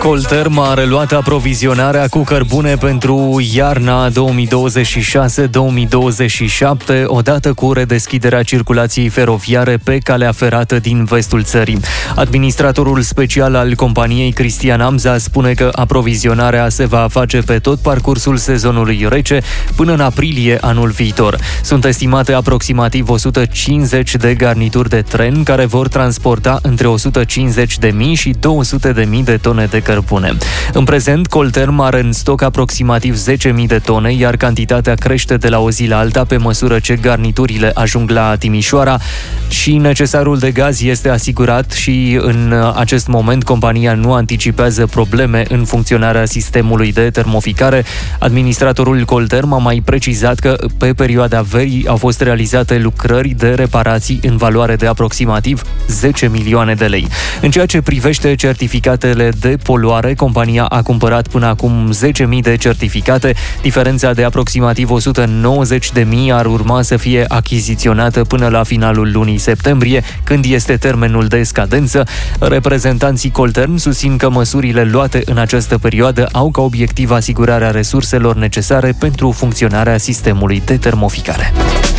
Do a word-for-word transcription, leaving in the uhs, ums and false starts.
Colterm a reluat aprovizionarea cu cărbune pentru iarna două mii douăzeci și șase două mii douăzeci și șapte, odată cu redeschiderea circulației feroviare pe calea ferată din vestul țării. Administratorul special al companiei, Cristian Amza, spune că aprovizionarea se va face pe tot parcursul sezonului rece până în aprilie anul viitor. Sunt estimate aproximativ o sută cincizeci de garnituri de tren care vor transporta între o sută cincizeci de mii și două sute de mii de tone de cărbune. În prezent, Colterm are în stoc aproximativ zece mii de tone, iar cantitatea crește de la o zi la alta pe măsură ce garniturile ajung la Timișoara și necesarul de gaz este asigurat și în acest moment compania nu anticipează probleme în funcționarea sistemului de termoficare. Administratorul Colterm a mai precizat că pe perioada verii au fost realizate lucrări de reparații în valoare de aproximativ zece milioane de lei. În ceea ce privește certificatele de poluare, compania a cumpărat până acum zece mii de certificate. Diferența de aproximativ o sută nouăzeci de mii ar urma să fie achiziționată până la finalul lunii septembrie, când este termenul de scadență. Reprezentanții Colterm susțin că măsurile luate în această perioadă au ca obiectiv asigurarea resurselor necesare pentru funcționarea sistemului de termoficare.